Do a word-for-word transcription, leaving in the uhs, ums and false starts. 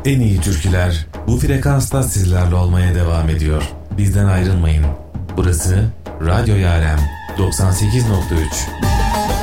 En iyi türküler bu frekansta sizlerle olmaya devam ediyor. Bizden ayrılmayın. Burası Radyo Yarem doksan sekiz nokta üç.